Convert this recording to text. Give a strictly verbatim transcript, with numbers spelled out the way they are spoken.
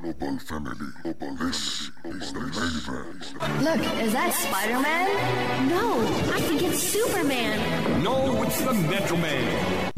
Global family. Global this is the Mayverse. Look, is that Spider-Man? No, I think it's Superman. No, it's the Metro Man.